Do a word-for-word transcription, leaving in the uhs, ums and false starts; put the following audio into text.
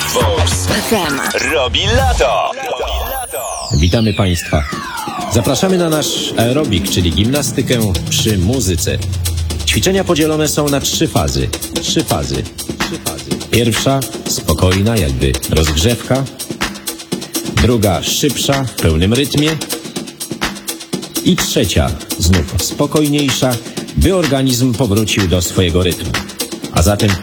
Vox robi lato. Witamy Państwa. Zapraszamy na nasz aerobik, czyli gimnastykę przy muzyce. Ćwiczenia podzielone są na trzy fazy. Trzy fazy. Trzy fazy. Pierwsza, spokojna, jakby rozgrzewka. Druga, szybsza, w pełnym rytmie. I trzecia, znów spokojniejsza, by organizm powrócił do swojego rytmu. A zatem